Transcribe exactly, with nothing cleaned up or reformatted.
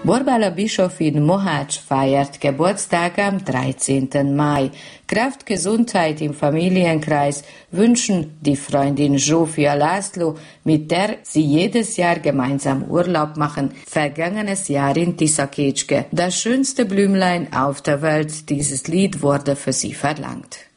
Borbála Bischofin Mohács feiert Geburtstag am dreizehnten Mai. Kraft, Gesundheit im Familienkreis wünschen die Freundin Zsófia László, mit der sie jedes Jahr gemeinsam Urlaub machen, vergangenes Jahr in Tiszakécske. Das schönste Blümlein auf der Welt, dieses Lied wurde für sie verlangt.